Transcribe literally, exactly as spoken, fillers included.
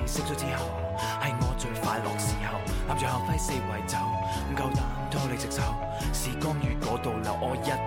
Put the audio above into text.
識咗之後，係我最快樂時候，攬住校徽四圍走，唔夠膽拖你隻手。時光如果倒流，我一